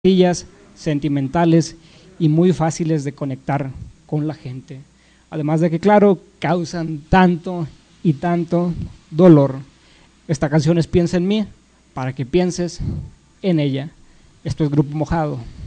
sencillas, sentimentales y muy fáciles de conectar con la gente. Además de que, claro, causan tanto y tanto dolor. Esta canción es Piensa en mí, para que pienses en ella. Esto es Grupo Mojado.